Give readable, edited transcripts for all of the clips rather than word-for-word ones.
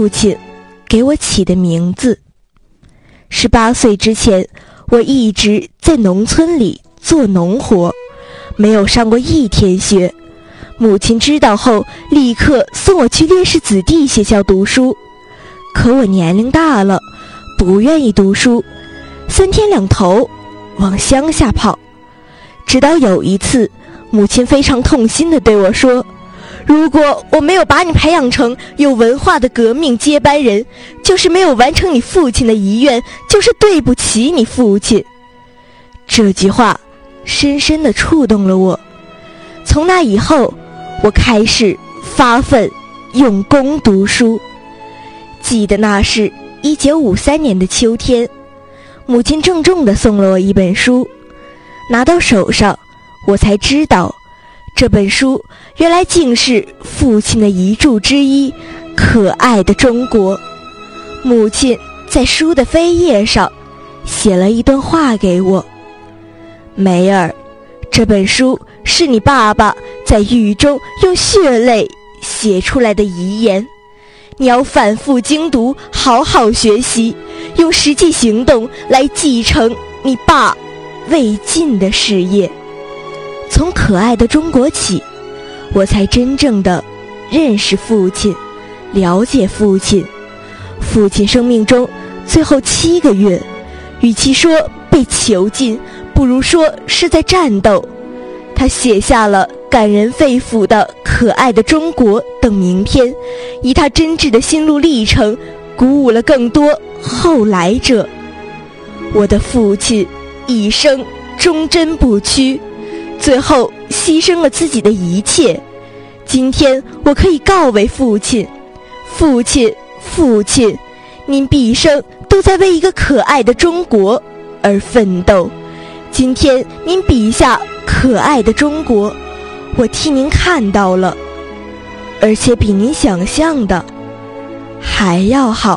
父亲给我起的名字。18岁之前，我一直在农村里做农活，没有上过一天学。母亲知道后，立刻送我去烈士子弟学校读书。可我年龄大了，不愿意读书，3天2头往乡下跑。直到有一次，母亲非常痛心地对我说，如果我没有把你培养成有文化的革命接班人，就是没有完成你父亲的遗愿，就是对不起你父亲。这句话深深地触动了我。从那以后，我开始发奋用功读书。记得那是1953年的秋天，母亲郑重地送了我一本书，拿到手上，我才知道这本书原来竟是父亲的遗著之一《可爱的中国》。母亲在书的扉页上写了一段话给我，梅儿，这本书是你爸爸在狱中用血泪写出来的遗言，你要反复精读，好好学习，用实际行动来继承你爸未尽的事业。从可爱的中国起，我才真正的认识父亲，了解父亲。父亲生命中最后7个月，与其说被囚禁，不如说是在战斗。他写下了感人肺腑的《可爱的中国》等名篇，以他真挚的心路历程鼓舞了更多后来者。我的父亲一生忠贞不屈，最后牺牲了自己的一切。今天我可以告慰父亲，父亲，父亲，您毕生都在为一个可爱的中国而奋斗。今天您笔下可爱的中国，我替您看到了，而且比您想象的还要好。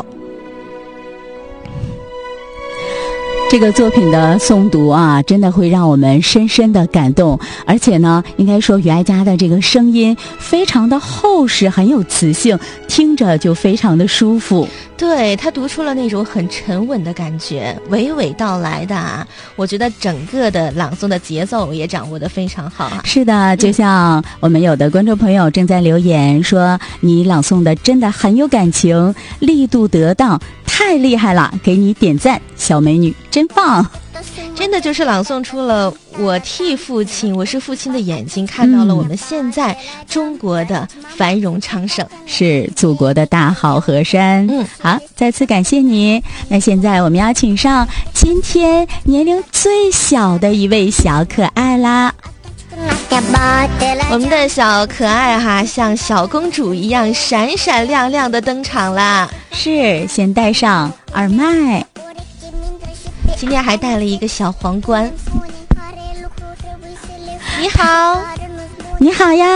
这个作品的诵读啊，真的会让我们深深的感动，而且呢，应该说于爱佳的这个声音非常的厚实，很有磁性，听着就非常的舒服。 对，他读出了那种很沉稳的感觉，娓娓道来的啊。我觉得整个的朗诵的节奏也掌握得非常好啊。 是的，就像我们有的观众朋友正在留言说，你朗诵的真的很有感情，力度得当，太厉害了，给你点赞，小美女真棒。 真的就是朗诵出了我替父亲，我是父亲的眼睛，看到了我们现在中国的繁荣昌盛， 是祖国的大好河山。好，再次感谢你。那现在我们要请上今天年龄最小的一位小可爱啦。 我们的小可爱哈，像小公主一样闪闪亮亮的登场啦。 是，先戴上耳麦， 今天还戴了一个小皇冠。你好， 你好呀，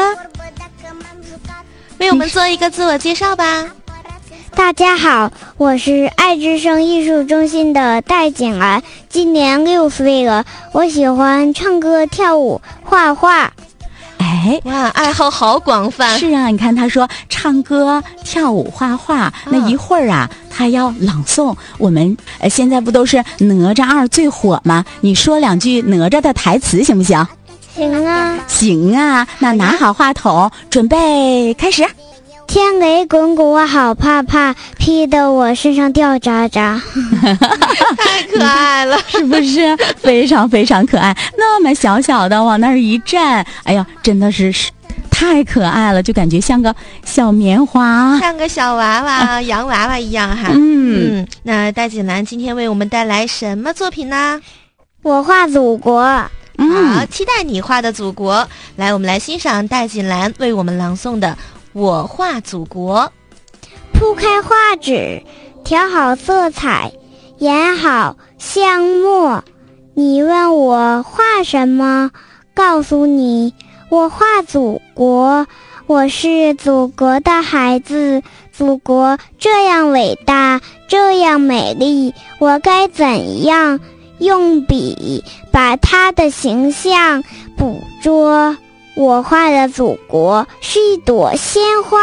为我们做一个自我介绍吧。 大家好，我是爱之声艺术中心的戴景儿，今年6岁了。我喜欢唱歌、跳舞、画画。 哎， 哇，爱好好广泛。 是啊，你看他说唱歌、跳舞、画画，那一会儿啊，他要朗诵。我们现在不都是哪吒2最火吗？你说2句哪吒的台词行不行？ 行啊， 行啊，那拿好话筒，准备开始。 天雷滚滚我好怕怕，劈得我身上掉渣渣。 太可爱了， 是不是非常非常可爱？那么小小的往那儿一站，哎呀，真的是太可爱了，就感觉像个小棉花， 像个小娃娃、洋娃娃一样哈。那戴锦兰今天为我们带来什么作品呢？ 我画祖国。 好，期待你画的祖国。来，我们来欣赏戴锦兰为我们朗诵的我画祖国。 铺开画纸，调好色彩，研好香墨。你问我画什么？告诉你，我画祖国。我是祖国的孩子，祖国这样伟大，这样美丽，我该怎样用笔把它的形象捕捉？我画的祖国是一朵鲜花，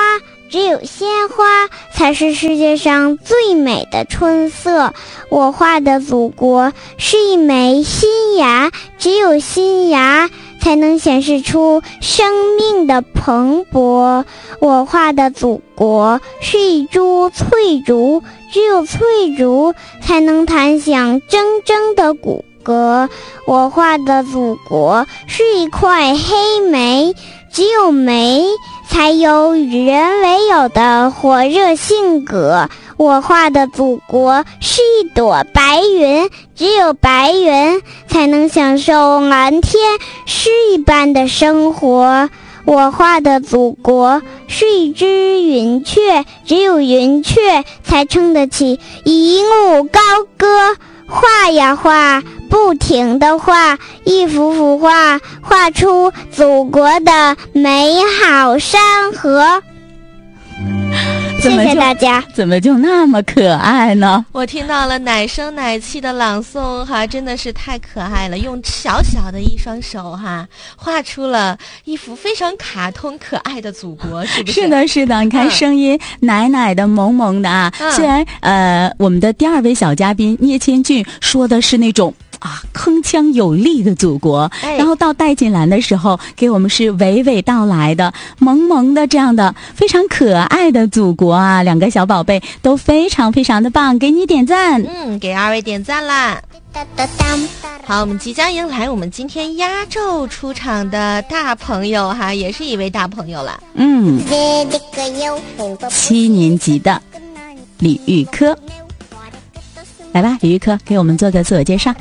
只有鲜花才是世界上最美的春色。我画的祖国是一枚新芽，只有新芽才能显示出生命的蓬勃。我画的祖国是一株翠竹，只有翠竹才能弹响铮铮的骨骼。我画的祖国是一块黑莓，只有莓才有与人为友的火热性格。我画的祖国是一朵白云，只有白云才能享受蓝天诗一般的生活。我画的祖国是一只云雀，只有云雀才撑得起一路高歌。画呀画，不停地画，一幅幅画，画出祖国的美好山河。谢谢大家。 怎么就那么可爱呢？ 我听到了奶声奶气的朗诵哈，真的是太可爱了。用小小的一双手哈，画出了一幅非常卡通可爱的祖国，是不是？ 是的，是的。你看声音奶奶的、萌萌的啊。虽然我们的第二位小嘉宾聂千俊说的是那种铿锵有力的祖国，然后到戴锦兰的时候给我们是娓娓道来的萌萌的这样的非常可爱的祖国啊。两个小宝贝都非常非常的棒，给你点赞。 给二位点赞啦。好，我们即将迎来我们今天压轴出场的大朋友哈，也是一位大朋友了。 7年级的李玉科，来吧，李玉科给我们做个自我介绍。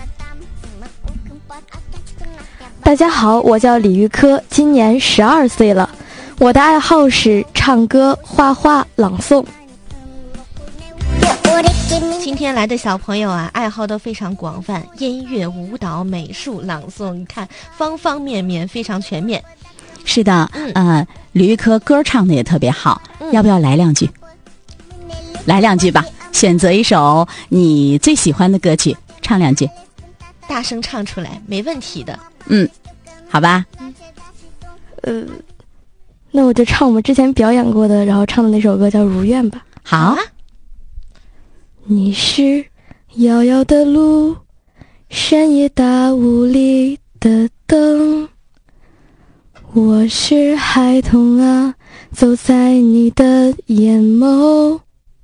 大家好，我叫李玉科，今年12岁了。我的爱好是唱歌、画画、朗诵。 今天来的小朋友啊，爱好都非常广泛，音乐、舞蹈、美术、朗诵，你看方方面面非常全面。 是的，李玉科歌唱的也特别好，要不要来两句？来两句吧，选择一首你最喜欢的歌曲，唱两句。 大声唱出来，没问题的。 好吧。 那我就唱我们之前表演过的，然后唱的那首歌叫《如愿》吧。 好啊。 你是遥遥的路，山野大雾里的灯，我是孩童啊，走在你的眼眸。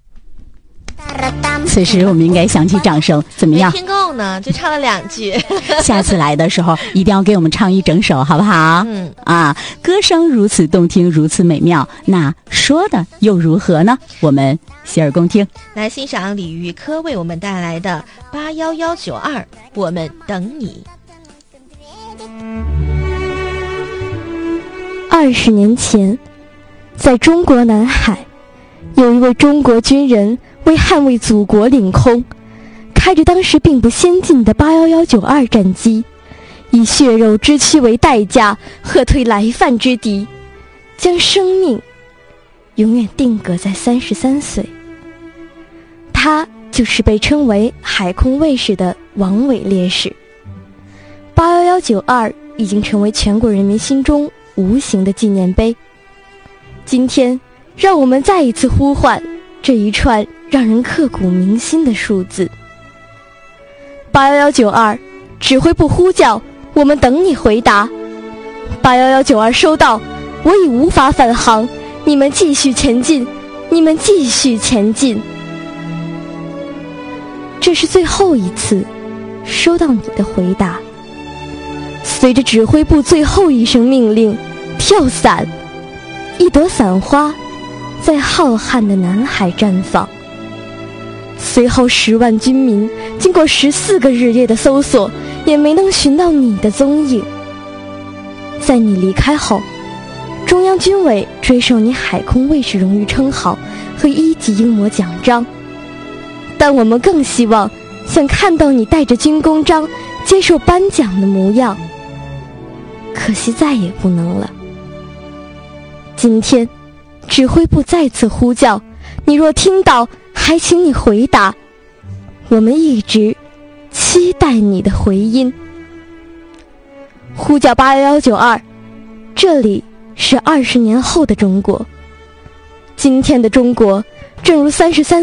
此时我们应该响起掌声，怎么样？ 没听够呢，就唱了2句。 下次来的时候一定要给我们唱一整首，好不好？歌声如此动听，如此美妙，那说的又如何呢？我们洗耳恭听， 来欣赏李玉科为我们带来的81192，我们等你。 20年前，在中国南海，有一位中国军人为捍卫祖国领空，开着当时并不先进的81192战机，以血肉之躯为代价，喝退来犯之敌，将生命永远定格在33岁。他就是被称为海空卫士的王伟烈士。81192已经成为全国人民心中无形的纪念碑。今天让我们再一次呼唤这一串让人刻骨铭心的数字。81192，指挥部呼叫，我们等你回答。81192收到，我已无法返航，你们继续前进，你们继续前进。这是最后一次收到你的回答。随着指挥部最后一声命令，跳伞，一朵伞花在浩瀚的南海绽放。随后10万军民经过14个日夜的搜索，也没能寻到你的踪影。在你离开后，中央军委追授你海空卫士荣誉称号和1级英模奖章，但我们更希望想看到你带着军功章接受颁奖的模样，可惜再也不能了。今天指挥部再次呼叫，你若听到，还请你回答，我们一直期待你的回音。呼叫81192，这里是20年后的中国， 今天的中国，正如33